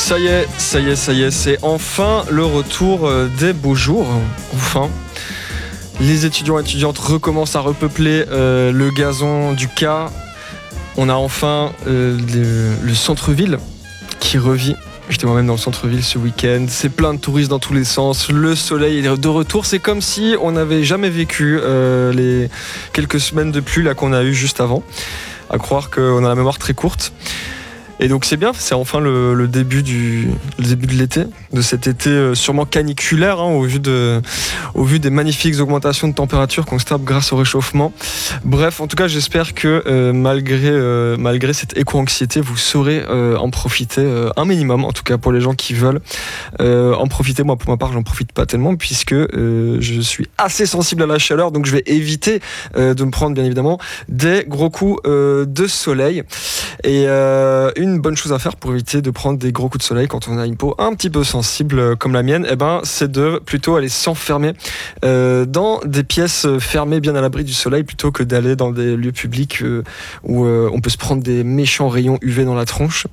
Ça y est, c'est enfin le retour des beaux jours. Enfin, les étudiants et étudiantes recommencent à repeupler le gazon du K. On a enfin le centre-ville qui revit. J'étais moi-même dans le centre-ville ce week-end. C'est plein de touristes dans tous les sens. Le soleil est de retour. C'est comme si on n'avait jamais vécu les quelques semaines de pluie là qu'on a eu juste avant. À croire qu'on a la mémoire très courte. Et donc c'est bien, c'est enfin le début de l'été, de cet été sûrement caniculaire au vu des magnifiques augmentations de température qu'on se tape grâce au réchauffement. Bref, en tout cas j'espère que malgré cette éco-anxiété, vous saurez en profiter un minimum, en tout cas pour les gens qui veulent en profiter. Moi pour ma part j'en profite pas tellement puisque je suis assez sensible à la chaleur, donc je vais éviter de me prendre bien évidemment des gros coups de soleil. Et une bonne chose à faire pour éviter de prendre des gros coups de soleil quand on a une peau un petit peu sensible comme la mienne, c'est de plutôt aller s'enfermer dans des pièces fermées bien à l'abri du soleil plutôt que d'aller dans des lieux publics où on peut se prendre des méchants rayons UV dans la tronche.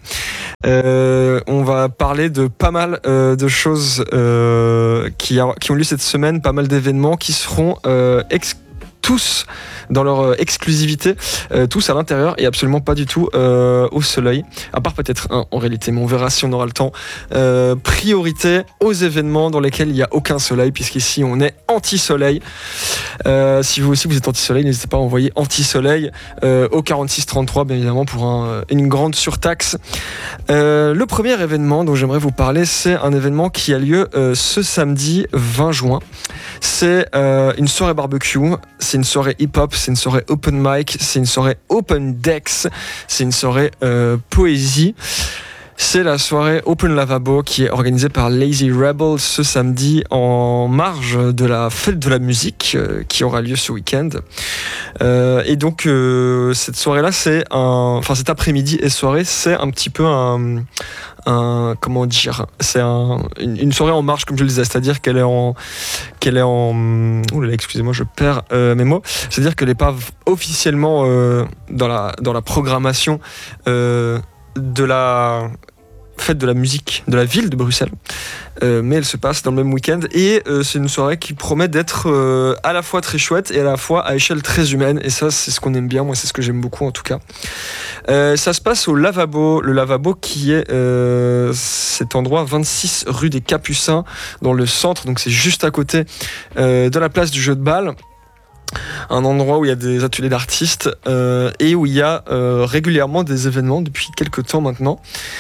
On va parler de pas mal de choses qui ont lieu cette semaine, pas mal d'événements qui seront tous dans leur exclusivité, tous à l'intérieur et absolument pas du tout au soleil, à part peut-être un en réalité, mais on verra si on aura le temps. Priorité aux événements dans lesquels il n'y a aucun soleil, puisqu'ici on est anti-soleil. Si vous aussi vous êtes anti-soleil, n'hésitez pas à envoyer anti-soleil au 4633 bien évidemment pour une grande surtaxe. Le premier événement dont j'aimerais vous parler, c'est un événement qui a lieu ce samedi 20 juin. C'est une soirée barbecue, c'est une soirée hip-hop, c'est une soirée open mic, c'est une soirée open decks, c'est une soirée poésie. C'est la soirée Open Lavabo qui est organisée par Lazy Rebel ce samedi en marge de la fête de la musique qui aura lieu ce week-end. Et donc cette soirée-là, cet après-midi et soirée, c'est un petit peu comment dire, c'est une soirée en marche comme je le disais, c'est-à-dire qu'elle est en oh là là, excusez-moi, je perds mes mots, c'est-à-dire qu'elle n'est pas officiellement dans la programmation de la fête de la musique de la ville de Bruxelles, mais elle se passe dans le même week-end et c'est une soirée qui promet d'être à la fois très chouette et à la fois à échelle très humaine, et ça c'est ce qu'on aime bien, moi c'est ce que j'aime beaucoup en tout cas. Ça se passe au Lavabo, le Lavabo qui est cet endroit 26 rue des Capucins dans le centre, donc c'est juste à côté de la place du jeu de balle. Un endroit où il y a des ateliers d'artistes et où il y a régulièrement des événements depuis quelques temps maintenant.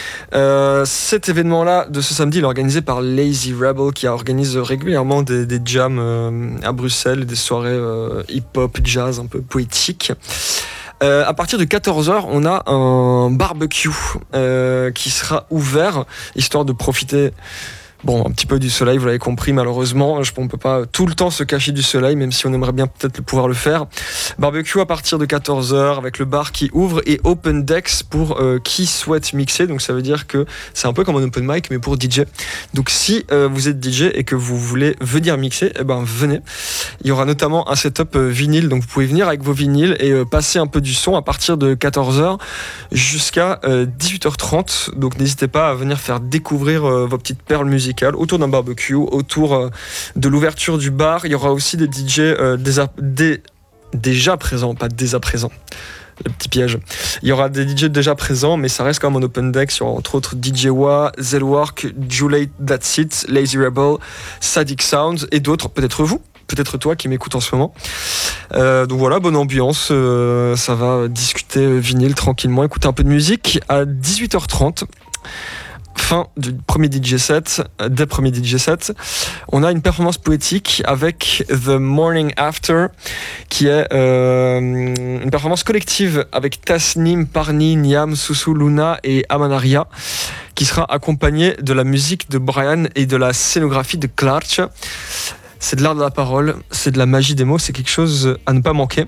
Cet événement-là de ce samedi, il est organisé par Lazy Rebel qui organise régulièrement des jams à Bruxelles, des soirées hip-hop, jazz un peu poétiques. À partir de 14h, on a un barbecue qui sera ouvert, histoire de profiter un petit peu du soleil, vous l'avez compris, malheureusement. On ne peut pas tout le temps se cacher du soleil, même si on aimerait bien peut-être pouvoir le faire. Barbecue à partir de 14h, avec le bar qui ouvre, et open decks pour qui souhaite mixer. Donc ça veut dire que c'est un peu comme un open mic, mais pour DJ. Donc si vous êtes DJ et que vous voulez venir mixer, venez. Il y aura notamment un setup vinyle, donc vous pouvez venir avec vos vinyles et passer un peu du son à partir de 14h jusqu'à 18h30. Donc n'hésitez pas à venir faire découvrir vos petites perles musicales autour d'un barbecue, autour de l'ouverture du bar. Il y aura aussi des DJ déjà présents, pas dès à présent. Le petit piège. Il y aura des DJ déjà présents, mais ça reste quand même un open deck. Il y aura entre autres DJ Wa, Zellwork, Julate That's It, Lazy Rebel, Sadic Sounds et d'autres, peut-être vous. Peut-être toi qui m'écoutes en ce moment. Donc voilà, bonne ambiance. Ça va discuter vinyle tranquillement, écouter un peu de musique. À 18h30, fin du premier DJ set, des premiers DJ sets, on a une performance poétique avec The Morning After, qui est une performance collective avec Tasnim, Parni, Niam, Susu, Luna et Amanaria, qui sera accompagnée de la musique de Brian et de la scénographie de Clarch. C'est de l'art de la parole, c'est de la magie des mots, c'est quelque chose à ne pas manquer.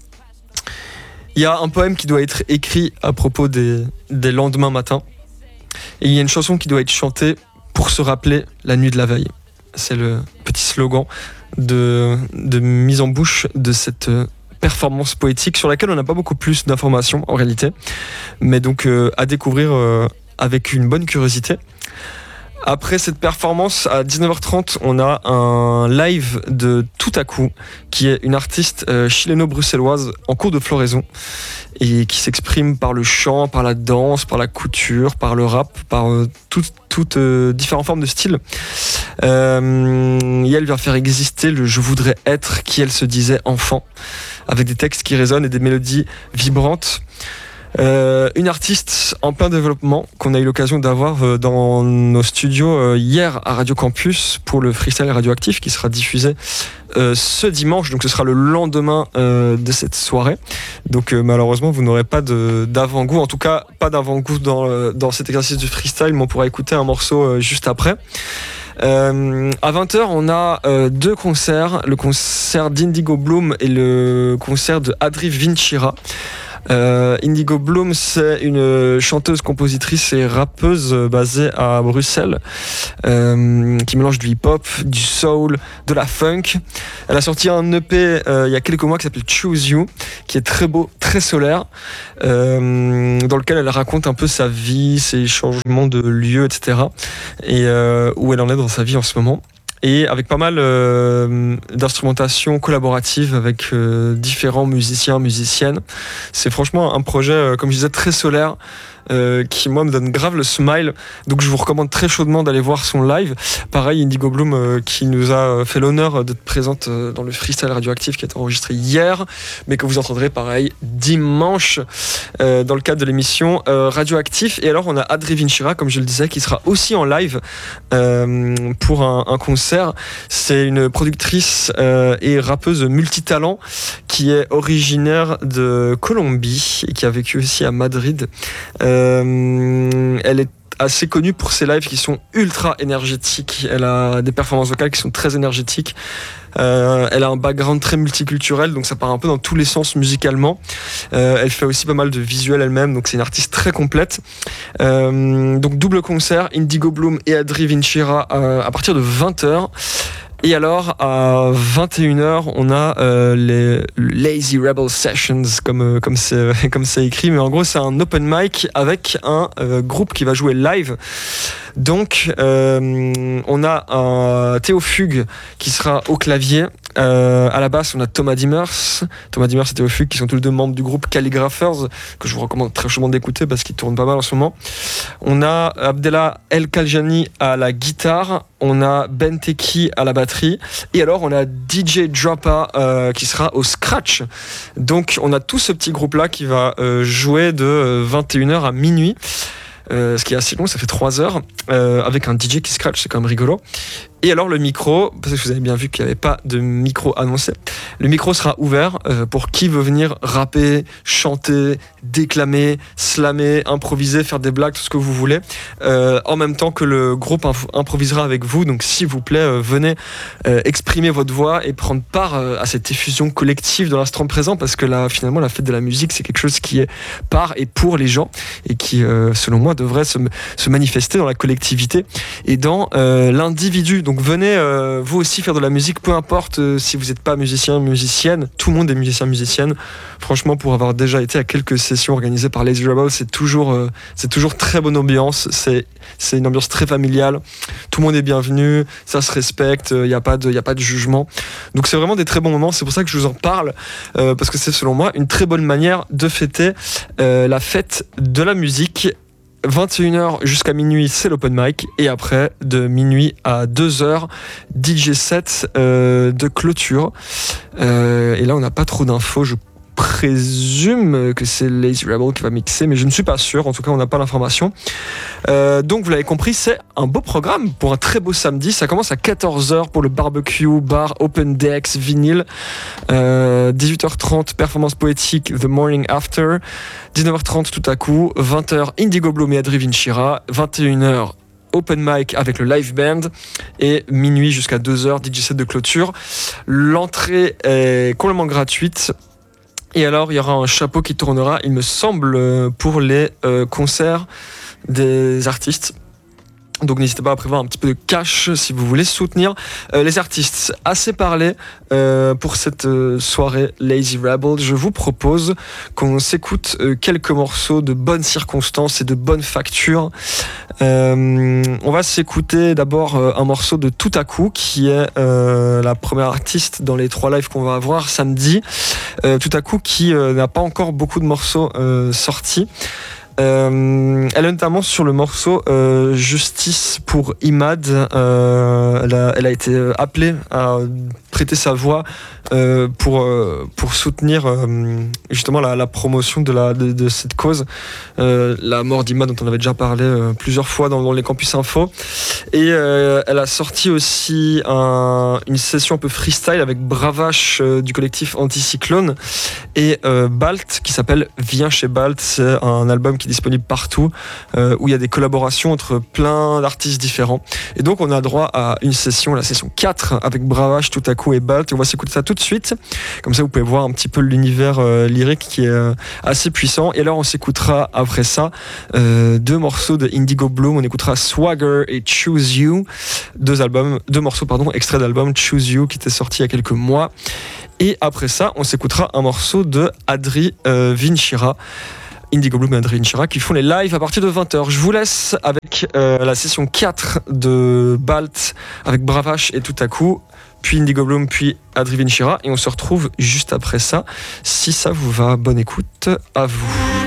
Il y a un poème qui doit être écrit à propos des lendemains matins. Et il y a une chanson qui doit être chantée pour se rappeler la nuit de la veille. C'est le petit slogan de mise en bouche de cette performance poétique sur laquelle on n'a pas beaucoup plus d'informations en réalité. Mais donc à découvrir avec une bonne curiosité. Après cette performance, à 19h30, on a un live de Tout à coup, qui est une artiste chileno-bruxelloise en cours de floraison et qui s'exprime par le chant, par la danse, par la couture, par le rap, par toutes différentes formes de style. Et elle vient faire exister le « Je voudrais être qui elle se disait enfant », avec des textes qui résonnent et des mélodies vibrantes. Une artiste en plein développement qu'on a eu l'occasion d'avoir dans nos studios hier à Radio Campus pour le freestyle radioactif qui sera diffusé ce dimanche, donc ce sera le lendemain de cette soirée. Donc malheureusement vous n'aurez pas d'avant-goût, en tout cas pas d'avant-goût dans cet exercice du freestyle, mais on pourra écouter un morceau juste après. À 20h, on a deux concerts, le concert d'Indigo Bloom et le concert de Adri Vinchira. Indigo Bloom, c'est une chanteuse, compositrice et rappeuse basée à Bruxelles qui mélange du hip-hop, du soul, de la funk. Elle a sorti un EP il y a quelques mois qui s'appelle Choose You, qui est très beau, très solaire, dans lequel elle raconte un peu sa vie, ses changements de lieu, etc. et où elle en est dans sa vie en ce moment. Et avec pas mal d'instrumentation collaborative avec différents musiciens, musiciennes. C'est franchement un projet, comme je disais, très solaire, qui moi me donne grave le smile, donc je vous recommande très chaudement d'aller voir son live. Pareil, Indigo Bloom qui nous a fait l'honneur d'être présente dans le freestyle radioactif qui a été enregistré hier, mais que vous entendrez pareil dimanche dans le cadre de l'émission Radioactif. Et alors on a Adri Vinchira, comme je le disais, qui sera aussi en live pour un concert. C'est une productrice et rappeuse multitalent qui est originaire de Colombie et qui a vécu aussi à Madrid. Elle est assez connue pour ses lives qui sont ultra énergétiques. Elle a des performances vocales qui sont très énergétiques. Elle a un background très multiculturel, donc ça part un peu dans tous les sens musicalement. Elle fait aussi pas mal de visuels elle-même, donc c'est une artiste très complète. Donc double concert, Indigo Bloom et Adri Vinchira à partir de 20h. Et alors, à 21h, on a les Lazy Rebel Sessions, comme c'est écrit. Mais en gros, c'est un open mic avec un groupe qui va jouer live. Donc, on a un Théo Fugue qui sera au clavier. À la basse, on a Thomas Dimmers. Thomas Dimmers et Théo Fugue, qui sont tous les deux membres du groupe Calligraphers, que je vous recommande très chaudement d'écouter parce qu'ils tournent pas mal en ce moment. On a Abdellah El Kaljani à la guitare. On a Ben Teki à la batterie. Et alors, on a DJ Droppa qui sera au scratch. Donc, on a tout ce petit groupe-là qui va jouer de 21h à minuit. Ce qui est assez long, ça fait 3 heures, avec un DJ qui scratch, c'est quand même rigolo. Et alors le micro, parce que vous avez bien vu qu'il n'y avait pas de micro annoncé, le micro sera ouvert pour qui veut venir rapper, chanter, déclamer, slammer, improviser, faire des blagues, tout ce que vous voulez, en même temps que le groupe improvisera avec vous. Donc s'il vous plaît, venez exprimer votre voix et prendre part à cette effusion collective de l'instant présent, parce que là, finalement, la fête de la musique, c'est quelque chose qui est par et pour les gens et qui, selon moi, devrait se manifester dans la collectivité et dans l'individu. Donc venez vous aussi faire de la musique, peu importe si vous n'êtes pas musicien, musicienne, tout le monde est musicien, musicienne. Franchement, pour avoir déjà été à quelques sessions organisées par Lazy Rebel, c'est toujours très bonne ambiance, c'est une ambiance très familiale, tout le monde est bienvenu, ça se respecte, il n'y a pas de jugement. Donc c'est vraiment des très bons moments, c'est pour ça que je vous en parle, parce que c'est selon moi une très bonne manière de fêter la fête de la musique. 21h jusqu'à minuit, c'est l'open mic. Et après, de minuit à 2h, DJ set de clôture. Et là, on n'a pas trop d'infos. Je présume que c'est Lazy Rebel qui va mixer, mais je ne suis pas sûr. En tout cas, on n'a pas l'information. Donc, vous l'avez compris, c'est un beau programme pour un très beau samedi. Ça commence à 14h pour le barbecue, bar, open decks, vinyle. 18h30, performance poétique, The Morning After. 19h30, tout à coup. 20h, Indigo Bloom et Adri Vinchira. 21h, open mic avec le live band. Et minuit jusqu'à 2h, DJ set de clôture. L'entrée est complètement gratuite. Et alors, il y aura un chapeau qui tournera, il me semble, pour les concerts des artistes. Donc n'hésitez pas à prévoir un petit peu de cash si vous voulez soutenir les artistes. Assez parlé pour cette soirée Lazy Rebel. Je vous propose qu'on s'écoute quelques morceaux de bonnes circonstances et de bonne facture. On va s'écouter d'abord un morceau de Tout à coup qui est la première artiste dans les 3 lives qu'on va avoir samedi. Tout à coup qui n'a pas encore beaucoup de morceaux sortis. Elle est notamment sur le morceau Justice pour Imad. Elle a été appelée à prêter sa voix pour soutenir justement la promotion de cette cause, la mort d'Imad dont on avait déjà parlé plusieurs fois dans les campus info. Et elle a sorti aussi une session un peu freestyle avec Bravache du collectif Anticyclone et Balt qui s'appelle Viens chez Balt. C'est un album qui est disponible partout où il y a des collaborations entre plein d'artistes différents. Et donc on a droit à une session, la session 4 avec Bravache, Tout à coup et Balt. Et on va s'écouter ça tout de suite. Comme ça vous pouvez voir un petit peu l'univers lyrique qui est assez puissant. Et alors on s'écoutera après ça 2 morceaux de Indigo Bloom. On écoutera Swagger et Choose You, 2 morceaux extraits d'album Choose You qui était sorti il y a quelques mois. Et après ça on s'écoutera un morceau de Adri Vinchira, Indigo Bloom et Adri Vinchira qui font les lives à partir de 20h. Je vous laisse avec la session 4 de Balt avec Bravache et Tout à coup, puis Indigo Bloom, puis Adri Vinchira, et on se retrouve juste après ça. Si ça vous va, bonne écoute à vous.